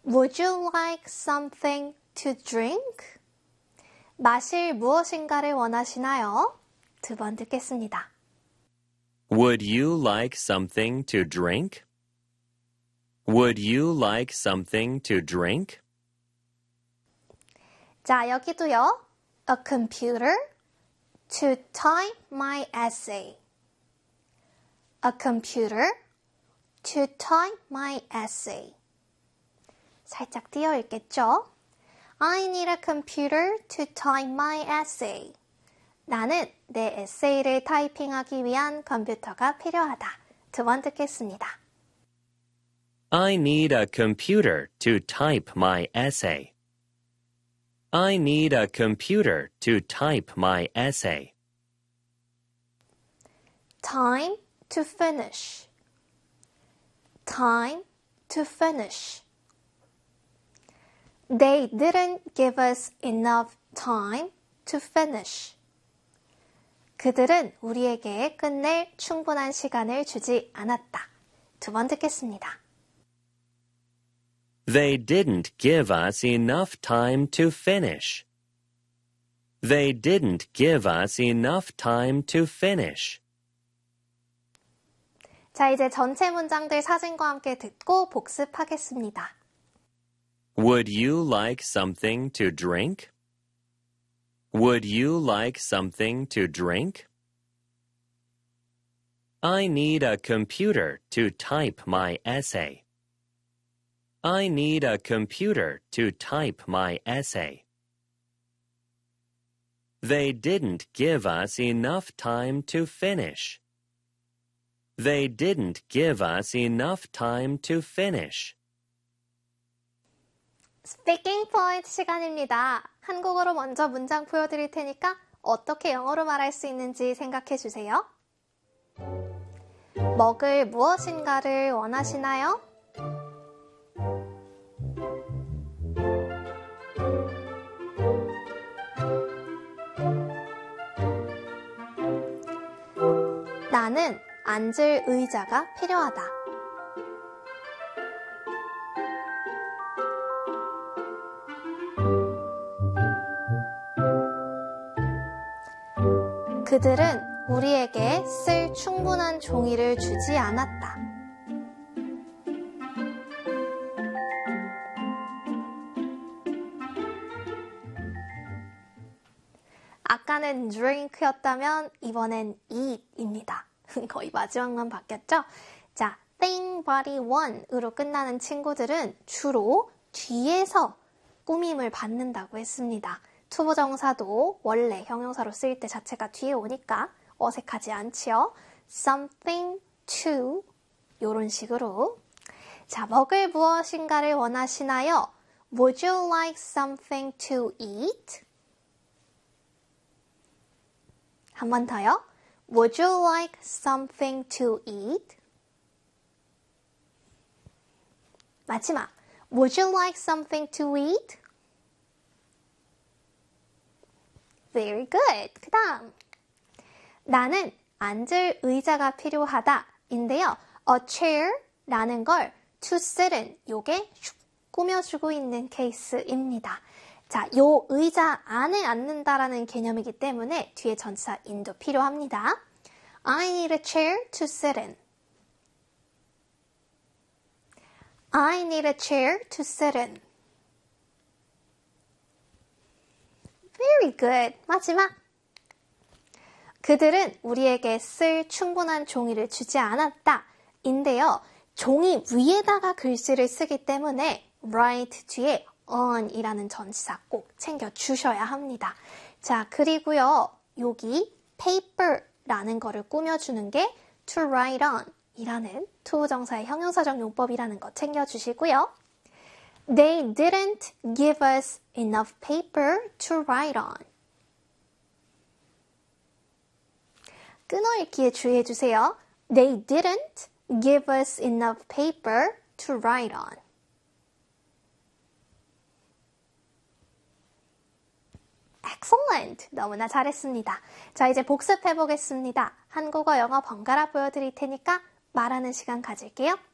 Would you like something to drink? 마실 무엇인가를 원하시나요? 두 번 듣겠습니다. Would you like something to drink? Would you like something to drink? 자, 여기도요. A computer to type my essay. A computer to type my essay. 살짝 띄어 읽겠죠? I need a computer to type my essay. 나는 내 에세이를 타이핑하기 위한 컴퓨터가 필요하다. 두 번 듣겠습니다. I need a computer to type my essay. I need a computer to type my essay. Time to finish. Time to finish. They didn't give us enough time to finish. 그들은 우리에게 끝낼 충분한 시간을 주지 않았다. 두 번 듣겠습니다. They didn't give us enough time to finish. They didn't give us enough time to finish. 자, 이제 전체 문장들 사진과 함께 듣고 복습하겠습니다. Would you like something to drink? Would you like something to drink? I need a computer to type my essay. I need a computer to type my essay. They didn't give us enough time to finish. They didn't give us enough time to finish. 스피킹 포인트 시간입니다. 한국어로 먼저 문장 보여드릴 테니까 어떻게 영어로 말할 수 있는지 생각해 주세요. 먹을 무엇인가를 원하시나요? 나는 앉을 의자가 필요하다. 그들은 우리에게 쓸 충분한 종이를 주지 않았다. 아까는 drink였다면 이번엔 eat입니다. 거의 마지막만 바뀌었죠? 자, thing, body, one으로 끝나는 친구들은 주로 뒤에서 꾸밈을 받는다고 했습니다. 투부정사도 원래 형용사로 쓰일 때 자체가 뒤에 오니까 어색하지 않지요? something to 이런 식으로. 자, 먹을 무엇인가를 원하시나요? Would you like something to eat? 한 번 더요. Would you like something to eat? 마지막. Would you like something to eat? Very good. 그 다음. 나는 앉을 의자가 필요하다. 인데요. A chair 라는 걸 to sit은 요게 꾸며주고 있는 케이스입니다. 자, 요 의자 안에 앉는다라는 개념이기 때문에 뒤에 전치사 in도 필요합니다. I need a chair to sit in. I need a chair to sit in. Very good. 마지막. 그들은 우리에게 쓸 충분한 종이를 주지 않았다. 인데요. 종이 위에다가 글씨를 쓰기 때문에 write 뒤에 on이라는 전치사 꼭 챙겨주셔야 합니다. 자, 그리고요. 여기 paper라는 거를 꾸며주는 게 to write on 이라는 투부정사의 형용사적 용법이라는 거 챙겨주시고요. They didn't give us enough paper to write on. 끊어읽기에 주의해주세요. They didn't give us enough paper to write on. Excellent! 너무나 잘했습니다. 자, 이제 복습해보겠습니다. 한국어, 영어 번갈아 보여드릴 테니까 말하는 시간 가질게요.